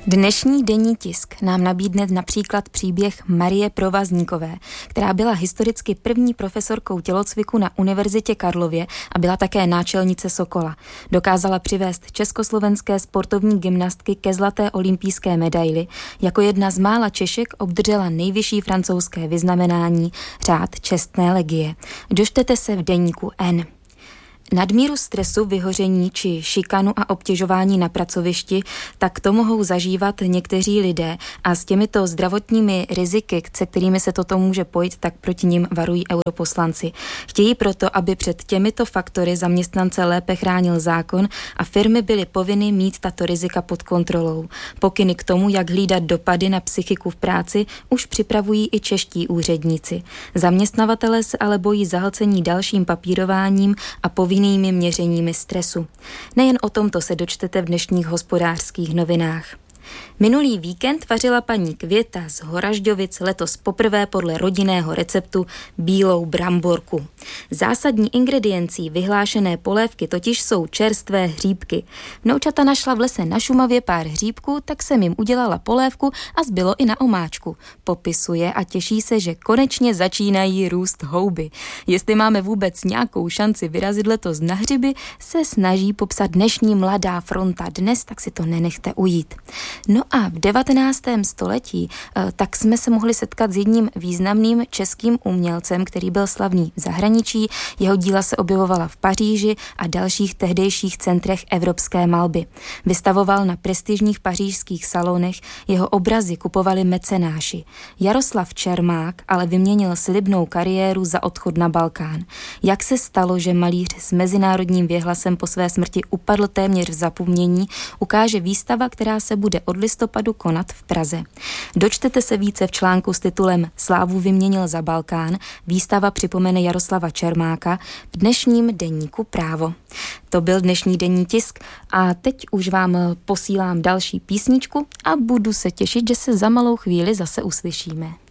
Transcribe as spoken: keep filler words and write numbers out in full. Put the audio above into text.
Dnešní denní tisk nám nabídne například příběh Marie Provazníkové, která byla historicky první profesorkou tělocviku na Univerzitě Karlově a byla také náčelnice Sokola. Dokázala přivést československé sportovní gymnastky ke zlaté olympijské medaili. Jako jedna z mála Češek obdržela nejvyšší francouzské vyznamenání řád čestné legie. Dočtete se v deníku N. Nadmíru stresu, vyhoření či šikanu a obtěžování na pracovišti, tak to mohou zažívat někteří lidé a s těmito zdravotními riziky, se kterými se toto může pojít, tak proti nim varují europoslanci. Chtějí proto, aby před těmito faktory zaměstnance lépe chránil zákon a firmy byly povinny mít tato rizika pod kontrolou. Pokyny k tomu, jak hlídat dopady na psychiku v práci, už připravují i čeští úředníci. Zaměstnavatelé se ale bojí zahlcení dalším papírováním a povinným jinými měřeními stresu. Nejen o tomto se dočtete v dnešních Hospodářských novinách. Minulý víkend vařila paní Květa z Horažďovic letos poprvé podle rodinného receptu bílou bramborku. Zásadní ingrediencí vyhlášené polévky totiž jsou čerstvé hříbky. Vnoučata našla v lese na Šumavě pár hříbků, tak jsem jim udělala polévku a zbylo i na omáčku. Popisuje a těší se, že konečně začínají růst houby. Jestli máme vůbec nějakou šanci vyrazit letos na hřiby, se snaží popsat dnešní Mladá fronta dnes, tak si to nenechte ujít. No a v devatenáctém století tak jsme se mohli setkat s jedním významným českým umělcem, který byl slavný v zahraničí. Jeho díla se objevovala v Paříži a dalších tehdejších centrech evropské malby. Vystavoval na prestižních pařížských salonech, jeho obrazy kupovali mecenáši. Jaroslav Čermák ale vyměnil slibnou kariéru za odchod na Balkán. Jak se stalo, že malíř s mezinárodním věhlasem po své smrti upadl téměř v zapomnění, ukáže výstava, která se bude od listopadu konat v Praze. Dočtete se více v článku s titulem Slávu vyměnil za Balkán. Výstava připomene Jaroslava Čermáka v dnešním deníku Právo. To byl dnešní denní tisk a teď už vám posílám další písničku a budu se těšit, že se za malou chvíli zase uslyšíme.